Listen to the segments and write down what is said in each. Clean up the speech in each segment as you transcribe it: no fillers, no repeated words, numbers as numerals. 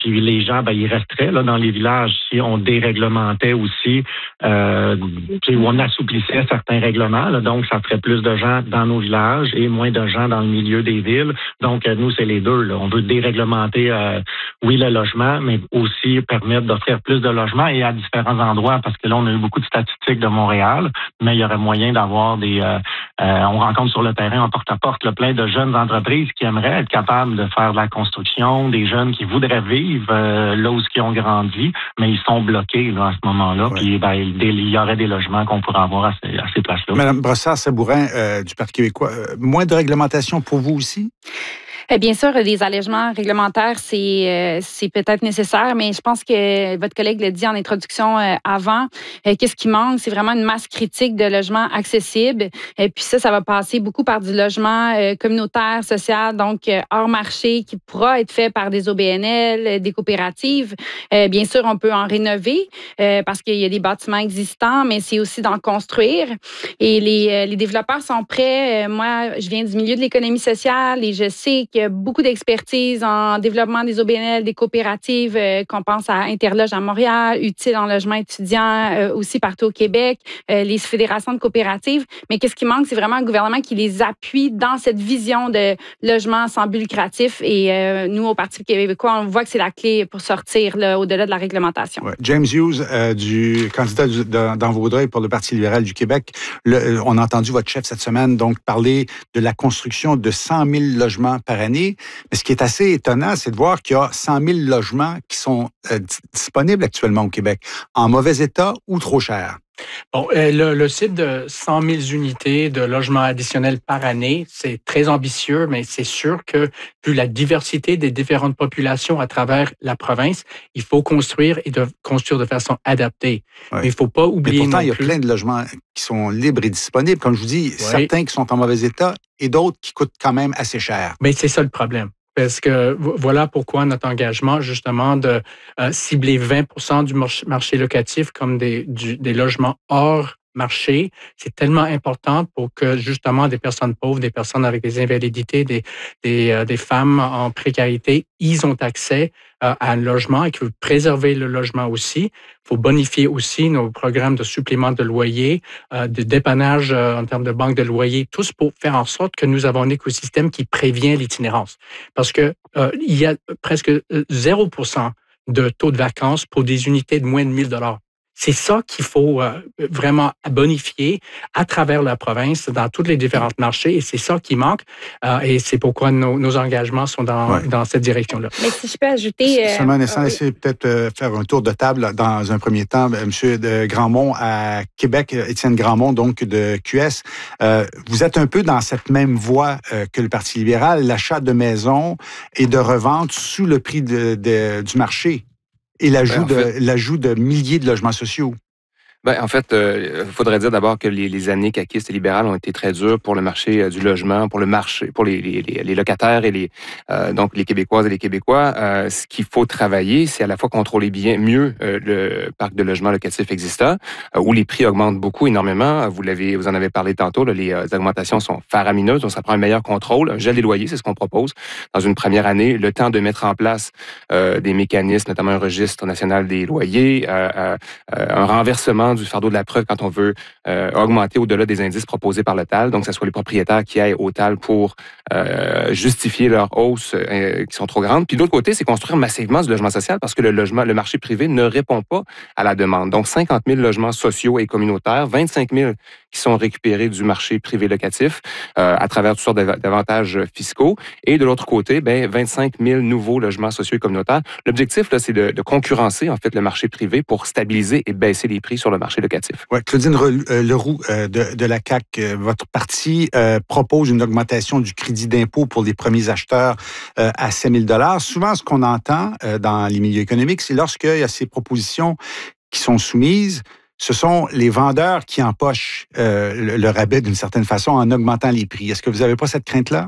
Puis les gens, ils resteraient là dans les villages si on déréglementait aussi, où on assouplissait certains règlements. Là, donc, ça ferait plus de gens dans nos villages et moins de gens dans le milieu des villes. Donc, nous, c'est les deux. Là. On veut déréglementer, oui, le logement, mais aussi permettre d'offrir plus de logements et à différents endroits, parce que là, on a eu beaucoup de statistiques de Montréal, mais il y aurait moyen d'avoir on rencontre sur le terrain en porte-à-porte là, plein de jeunes entreprises qui aimeraient être capables de faire de la construction, des jeunes qui voudraient vivre là où ils ont grandi, mais ils sont bloqués là, à ce moment-là. Ouais. Puis il y aurait des logements qu'on pourrait avoir à ces places-là. Madame Brossard-Sabourin du Parti québécois, moins de réglementation pour vous aussi? Bien sûr, des allègements réglementaires, c'est peut-être nécessaire, mais je pense que votre collègue l'a dit en introduction avant. Qu'est-ce qui manque? C'est vraiment une masse critique de logements accessibles. Et puis ça va passer beaucoup par du logement communautaire, social, donc hors marché, qui pourra être fait par des OBNL, des coopératives. Bien sûr, on peut en rénover parce qu'il y a des bâtiments existants, mais c'est aussi d'en construire. Et les développeurs sont prêts. Moi, je viens du milieu de l'économie sociale et je sais qu'il y a beaucoup d'expertise en développement des OBNL, des coopératives, qu'on pense à Interloge à Montréal, Utile en logement étudiant aussi partout au Québec, les fédérations de coopératives. Mais qu'est-ce qui manque? C'est vraiment un gouvernement qui les appuie dans cette vision de logement sans but lucratif. Et nous, au Parti québécois, on voit que c'est la clé pour sortir là, au-delà de la réglementation. Ouais. James Hughes, du candidat dans Vaudreuil pour le Parti libéral du Québec, on a entendu votre chef cette semaine donc parler de la construction de 100 000 logements par année. Mais ce qui est assez étonnant, c'est de voir qu'il y a 100 000 logements qui sont disponibles actuellement au Québec, en mauvais état ou trop chers. Bon, le cible de 100 000 unités de logements additionnels par année, c'est très ambitieux, mais c'est sûr que vu la diversité des différentes populations à travers la province, il faut construire et construire de façon adaptée. Oui. Mais il ne faut pas oublier mais pourtant, non il y a plus... plein de logements qui sont libres et disponibles. Comme je vous dis, certains qui sont en mauvais état et d'autres qui coûtent quand même assez cher. Mais c'est ça le problème. Parce que voilà pourquoi notre engagement, justement, de cibler 20% du marché locatif comme des logements hors marché, c'est tellement important pour que, justement, des personnes pauvres, des personnes avec des invalidités, des femmes en précarité, ils ont accès à un logement et qu'il faut préserver le logement aussi. Il faut bonifier aussi nos programmes de supplément de loyer, de dépannage en termes de banque de loyer, tous pour faire en sorte que nous avons un écosystème qui prévient l'itinérance. Parce que il y a presque 0% de taux de vacances pour des unités de moins de 1 000 $. C'est ça qu'il faut vraiment bonifier à travers la province, dans tous les différents marchés, et c'est ça qui manque. Et c'est pourquoi nos engagements sont dans cette direction-là. Mais si je peux ajouter... Seulement un instant, laissez peut-être faire un tour de table dans un premier temps. Monsieur de Grandmont à Québec, Étienne Grandmont, donc de QS. Vous êtes un peu dans cette même voie que le Parti libéral, l'achat de maisons et de revente sous le prix du marché. Et l'ajout de milliers de logements sociaux. En fait, il faudrait dire d'abord que les années caquistes et libérales ont été très dures pour le marché du logement, pour le marché, pour les locataires et donc les Québécoises et les Québécois. Ce qu'il faut travailler, c'est à la fois contrôler mieux le parc de logements locatifs existant, où les prix augmentent beaucoup, énormément. Vous en avez parlé tantôt, là, les augmentations sont faramineuses, donc ça prend un meilleur contrôle. Un gel des loyers, c'est ce qu'on propose dans une première année. Le temps de mettre en place des mécanismes, notamment un registre national des loyers, un renversement du fardeau de la preuve quand on veut augmenter au-delà des indices proposés par le TAL, donc que ce soit les propriétaires qui aillent au TAL pour justifier leur hausse qui sont trop grandes. Puis de l'autre côté, c'est construire massivement du logement social parce que le marché privé ne répond pas à la demande. Donc 50 000 logements sociaux et communautaires, 25 000 qui sont récupérés du marché privé locatif à travers toutes sortes d'avantages fiscaux. Et de l'autre côté, 25 000 nouveaux logements sociaux et communautaires. L'objectif, là, c'est de concurrencer en fait le marché privé pour stabiliser et baisser les prix sur le marché locatif. Ouais, Claudine Leroux de la CAQ, votre parti propose une augmentation du crédit d'impôt pour les premiers acheteurs à 7 000 $. Souvent, ce qu'on entend dans les milieux économiques, c'est lorsqu'il y a ces propositions qui sont soumises, ce sont les vendeurs qui empochent le rabais d'une certaine façon en augmentant les prix. Est-ce que vous n'avez pas cette crainte-là?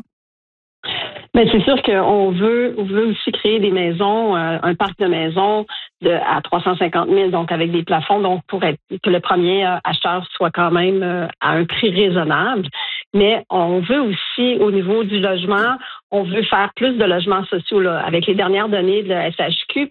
Mais c'est sûr qu'on veut aussi créer des maisons, un parc de maisons à 350 000, donc avec des plafonds, donc pour que le premier acheteur soit quand même à un prix raisonnable. Mais on veut aussi, au niveau du logement, on veut faire plus de logements sociaux là. Avec les dernières données de la SHQ,